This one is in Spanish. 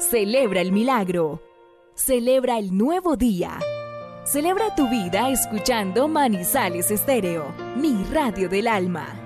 Celebra el milagro. Celebra el nuevo día. Celebra tu vida escuchando Manizales Estéreo, mi radio del alma.